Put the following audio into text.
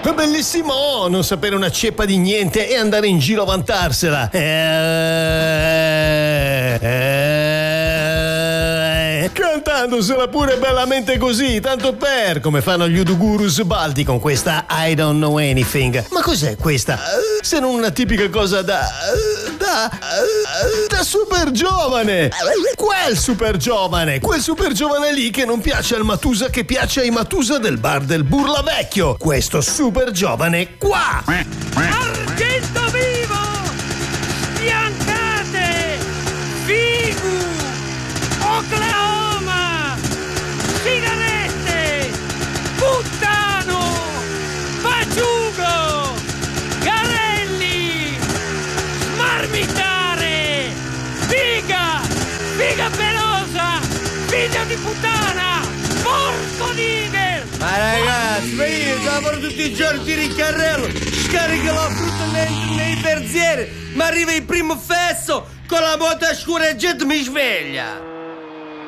È bellissimo non sapere una ceppa di niente e andare in giro a vantarsela. Cantandosela pure bellamente così, tanto per, come fanno gli Udugurus Baldi con questa I Don't Know Anything. Ma cos'è questa? Se non una tipica cosa da super giovane. Quel super giovane lì che non piace al Matusa, che piace ai Matusa del bar del Burla Vecchio. Questo super giovane qua. Argento vivo! Biancate! Figu! Oklahoma! Sigarette! Puttano! Paciugo! Garelli! Smarmitare! Figa! Figa pelosa! Figlio di puttana! Porco nigger! Ma ragazzi, ma io lavoro tutti i giorni, tiro il carrello, scarico la frutta nei verzieri, ma arriva il primo fesso con la moto a scura e gente mi sveglia.